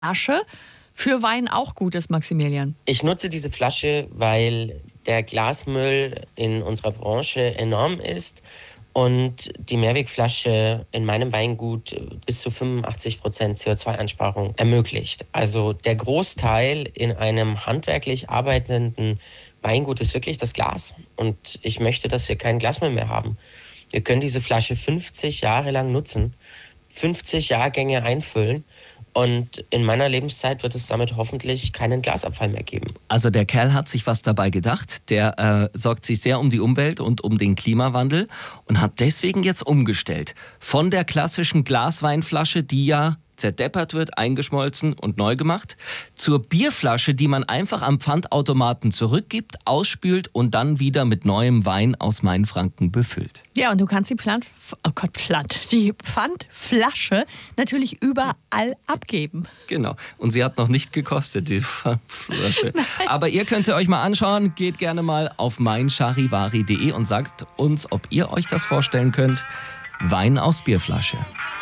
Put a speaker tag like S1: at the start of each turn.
S1: Flasche für Wein auch gut ist, Maximilian?
S2: Ich nutze diese Flasche, weil der Glasmüll in unserer Branche enorm ist und die Mehrwegflasche in meinem Weingut bis zu 85% CO2-Einsparung ermöglicht. Also der Großteil in einem handwerklich arbeitenden Weingut ist wirklich das Glas. Und ich möchte, dass wir keinen Glasmüll mehr haben. Wir können diese Flasche 50 Jahre lang nutzen, 50 Jahrgänge einfüllen. Und in meiner Lebenszeit wird es damit hoffentlich keinen Glasabfall mehr geben.
S3: Also der Kerl hat sich was dabei gedacht. Der sorgt sich sehr um die Umwelt und um den Klimawandel und hat deswegen jetzt umgestellt. Von der klassischen Glasweinflasche, die ja zerdeppert wird, eingeschmolzen und neu gemacht, zur Bierflasche, die man einfach am Pfandautomaten zurückgibt, ausspült und dann wieder mit neuem Wein aus Mainfranken befüllt.
S1: Ja, und du kannst die Pfandflasche natürlich überall abgeben.
S3: Genau. Und sie hat noch nicht gekostet, die Pfandflasche. Aber ihr könnt sie euch mal anschauen. Geht gerne mal auf meincharivari.de und sagt uns, ob ihr euch das vorstellen könnt. Wein aus Bierflasche.